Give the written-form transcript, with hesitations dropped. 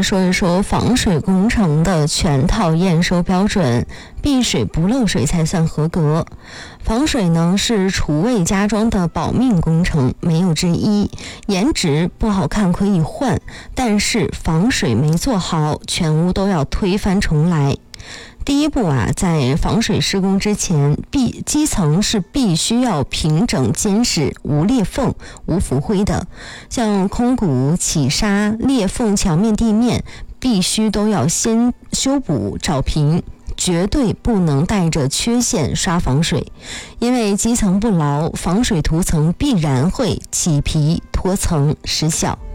说一说防水工程的全套验收标准，避水不漏水才算合格。防水呢是厨卫家装的保命工程，没有之一。颜值不好看可以换，但是防水没做好，全屋都要推翻重来。第一步在防水施工之前，基层是必须要平整坚实，无裂缝、无浮灰的。像空鼓、起沙、裂缝墙面、地面，必须都要先修补找平，绝对不能带着缺陷刷防水，因为基层不牢，防水涂层必然会起皮脱层失效。